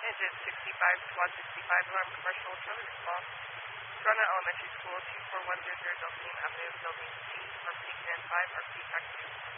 Engine 65, Squad 65, alarm commercial service call. Corona Elementary School, 24100 Delphine Avenue, Building C, for Peak 5, or Peak Active.